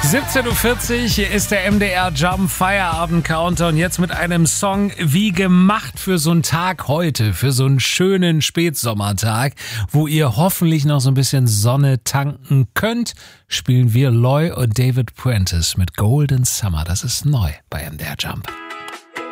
17.40 Uhr, hier ist der MDR Jump Feierabend Countdown. Jetzt mit einem Song wie gemacht für so einen Tag heute, für so einen schönen Spätsommertag, wo ihr hoffentlich noch so ein bisschen Sonne tanken könnt, spielen wir Loy und David Prentice mit Golden Summer. Das ist neu bei MDR Jump.